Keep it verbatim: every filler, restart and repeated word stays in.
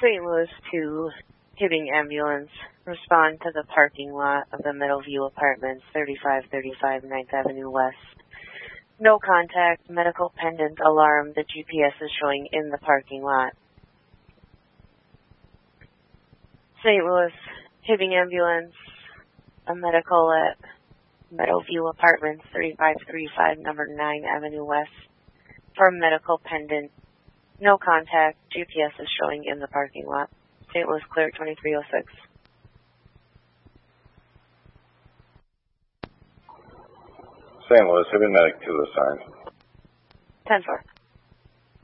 Saint Louis to Hibbing Ambulance. Respond to the parking lot of the Meadowview Apartments, thirty-five thirty-five ninth Avenue West. No contact, medical pendant alarm. The G P S is showing in the parking lot. Saint Louis, Hibbing Ambulance, a medical at Meadowview Apartments, thirty-five thirty-five number nine Avenue West. For medical pendant, no contact, G P S is showing in the parking lot. Saint Louis clear twenty-three oh six. Saint Louis, Hibbing Medic to the sign. ten four.